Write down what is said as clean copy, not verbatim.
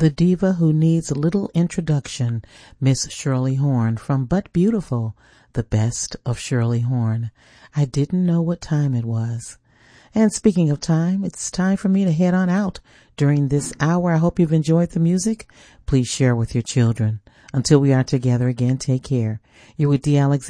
The diva who needs a little introduction, Miss Shirley Horn from But Beautiful, the best of Shirley Horn. I didn't know what time it was. And speaking of time, it's time for me to head on out during this hour. I hope you've enjoyed the music. Please share with your children. Until we are together again, take care. You're with D. Alexander.